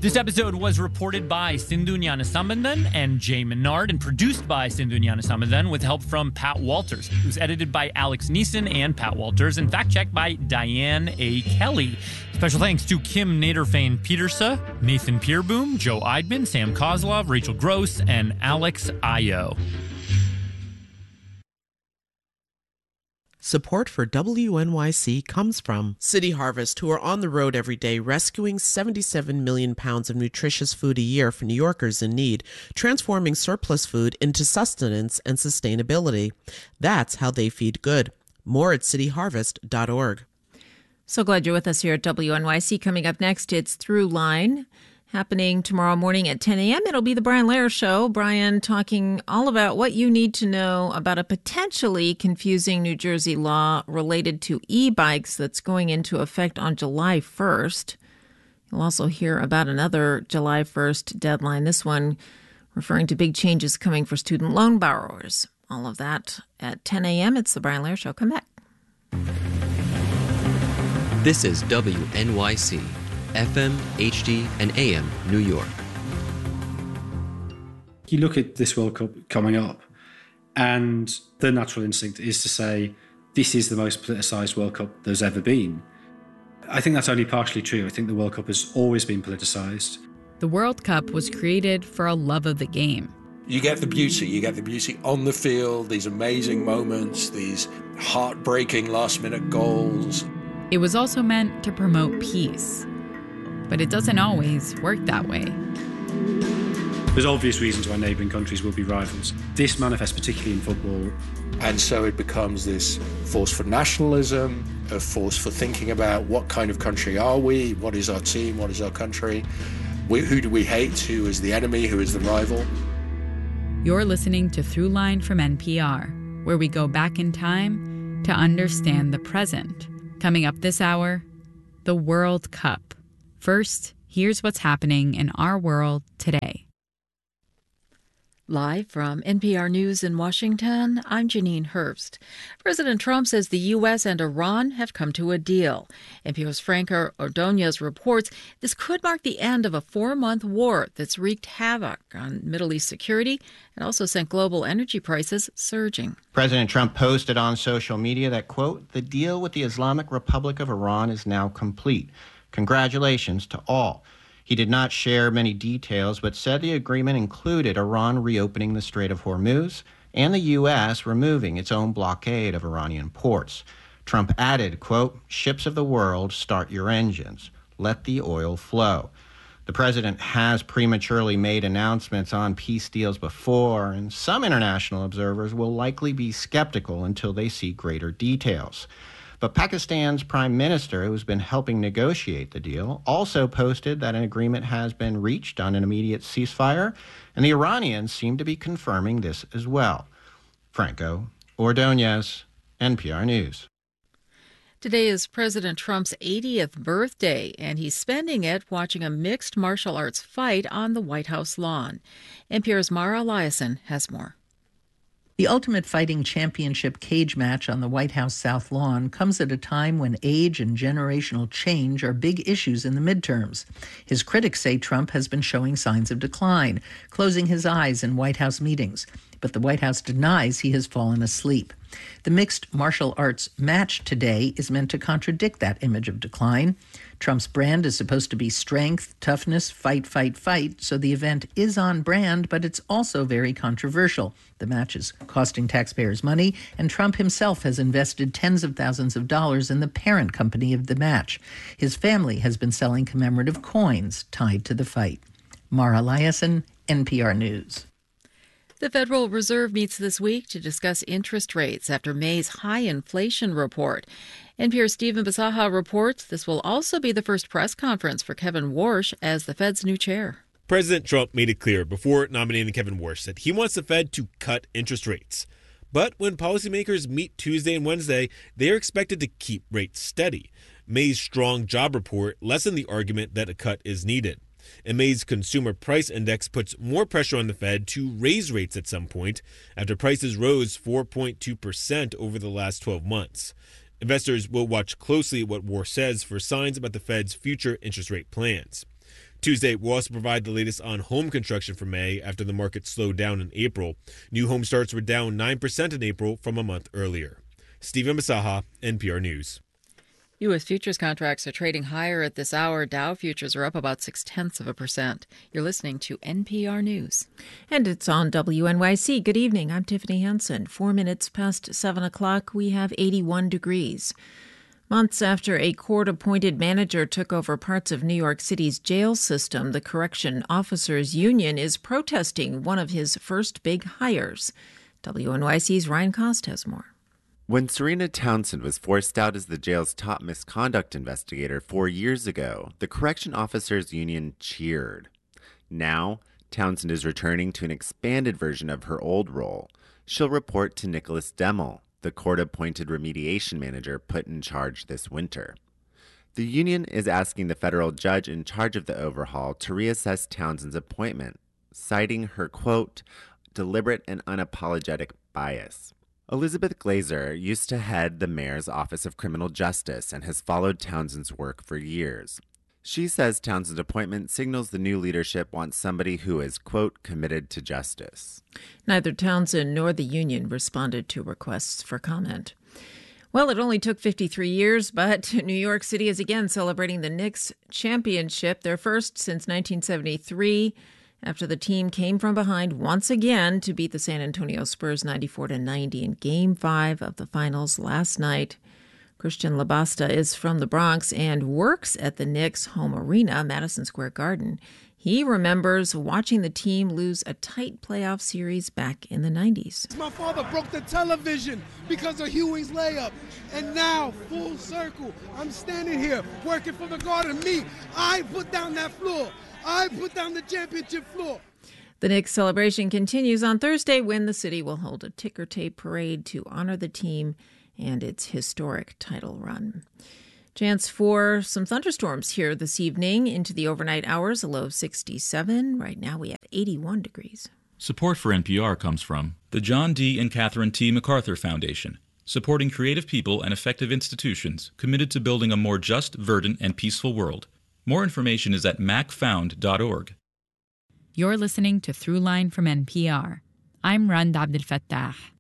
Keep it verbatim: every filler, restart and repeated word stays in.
This episode was reported by Sindhu Gnanasambandhan and Jay Menard and produced by Sindhu Gnanasambandhan with help from Pat Walters. It was edited by Alex Neeson and Pat Walters and fact-checked by Diane A. Kelly. Special thanks to Kim Naderfane Petersa, Nathan Pierboom, Joe Eidman, Sam Kozlov, Rachel Gross, and Alex Ayo. Support for W N Y C comes from City Harvest, who are on the road every day rescuing seventy-seven million pounds of nutritious food a year for New Yorkers in need, transforming surplus food into sustenance and sustainability. That's how they feed good. More at city harvest dot org. So glad you're with us here at W N Y C. Coming up next, it's Throughline, happening tomorrow morning at ten a.m. It'll be the Brian Lehrer Show. Brian talking all about what you need to know about a potentially confusing New Jersey law related to e-bikes that's going into effect on July first. You'll also hear about another July first deadline, this one referring to big changes coming for student loan borrowers. All of that at ten a.m. It's the Brian Lehrer Show. Come back. This is W N Y C. F M, H D, and A M, New York. You look at this World Cup coming up, and the natural instinct is to say, this is the most politicised World Cup there's ever been. I think that's only partially true. I think the World Cup has always been politicised. The World Cup was created for a love of the game. You get the beauty. You get the beauty on the field, these amazing moments, these heartbreaking last-minute goals. It was also meant to promote peace. But it doesn't always work that way. There's obvious reasons why neighbouring countries will be rivals. This manifests particularly in football. And so it becomes this force for nationalism, a force for thinking about what kind of country are we, what is our team, what is our country, we, who do we hate, who is the enemy, who is the rival. You're listening to Throughline from N P R, where we go back in time to understand the present. Coming up this hour, the World Cup. First, here's what's happening in our world today. Live from N P R News in Washington, I'm Janine Herbst. President Trump says the U S and Iran have come to a deal. N P R's Franco Ordonez reports this could mark the end of a four-month war that's wreaked havoc on Middle East security and also sent global energy prices surging. President Trump posted on social media that, quote, the deal with the Islamic Republic of Iran is now complete. Congratulations to all. He did not share many details, but said the agreement included Iran reopening the Strait of Hormuz and the U S removing its own blockade of Iranian ports. Trump added, quote, ships of the world, start your engines. Let the oil flow. The president has prematurely made announcements on peace deals before, and some international observers will likely be skeptical until they see greater details. But Pakistan's prime minister, who's been helping negotiate the deal, also posted that an agreement has been reached on an immediate ceasefire, and the Iranians seem to be confirming this as well. Franco Ordonez, N P R News. Today is President Trump's eightieth birthday, and he's spending it watching a mixed martial arts fight on the White House lawn. N P R's Mara Eliason has more. The Ultimate Fighting Championship cage match on the White House South Lawn comes at a time when age and generational change are big issues in the midterms. His critics say Trump has been showing signs of decline, closing his eyes in White House meetings. But the White House denies he has fallen asleep. The mixed martial arts match today is meant to contradict that image of decline. Trump's brand is supposed to be strength, toughness, fight, fight, fight, so the event is on brand, but it's also very controversial. The match is costing taxpayers money, and Trump himself has invested tens of thousands of dollars in the parent company of the match. His family has been selling commemorative coins tied to the fight. Mara Eliason, N P R News. The Federal Reserve meets this week to discuss interest rates after May's high inflation report. N P R's Stephen Bisaha reports this will also be the first press conference for Kevin Warsh as the Fed's new chair. President Trump made it clear before nominating Kevin Warsh that he wants the Fed to cut interest rates. But when policymakers meet Tuesday and Wednesday, they are expected to keep rates steady. May's strong job report lessened the argument that a cut is needed. And May's Consumer Price Index puts more pressure on the Fed to raise rates at some point after prices rose four point two percent over the last twelve months. Investors will watch closely what Warsh says for signs about the Fed's future interest rate plans. Tuesday, we'll also provide the latest on home construction for May after the market slowed down in April. New home starts were down nine percent in April from a month earlier. Stephen Masaha, N P R News. U S futures contracts are trading higher at this hour. Dow futures are up about six-tenths of a percent. You're listening to N P R News. And it's on W N Y C. Good evening. I'm Tiffany Hansen. Four minutes past seven o'clock, we have eighty-one degrees. Months after a court-appointed manager took over parts of New York City's jail system, the Correction Officers Union is protesting one of his first big hires. W N Y C's Ryan Cost has more. When Serena Townsend was forced out as the jail's top misconduct investigator four years ago, the Correction Officers Union cheered. Now, Townsend is returning to an expanded version of her old role. She'll report to Nicholas Demmel, the court-appointed remediation manager put in charge this winter. The union is asking the federal judge in charge of the overhaul to reassess Townsend's appointment, citing her, quote, deliberate and unapologetic bias. Elizabeth Glazer used to head the mayor's Office of Criminal Justice and has followed Townsend's work for years. She says Townsend's appointment signals the new leadership wants somebody who is, quote, committed to justice. Neither Townsend nor the union responded to requests for comment. Well, it only took fifty-three years, but New York City is again celebrating the Knicks championship, their first since nineteen seventy-three. After the team came from behind once again to beat the San Antonio Spurs ninety-four to ninety in Game five of the finals last night. Christian Labasta is from the Bronx and works at the Knicks' home arena, Madison Square Garden. He remembers watching the team lose a tight playoff series back in the nineties. My father broke the television because of Ewing's layup. And now, full circle, I'm standing here working for the Garden. Me, I put down that floor. I put down the championship floor. The Knicks celebration continues on Thursday when the city will hold a ticker tape parade to honor the team and its historic title run. Chance for some thunderstorms here this evening into the overnight hours, a low of sixty-seven. Right now we have eighty-one degrees. Support for N P R comes from the John D. and Catherine T. MacArthur Foundation, supporting creative people and effective institutions committed to building a more just, verdant, and peaceful world. More information is at mac found dot org. You're listening to Throughline from N P R. I'm Rand Abdel Fattah.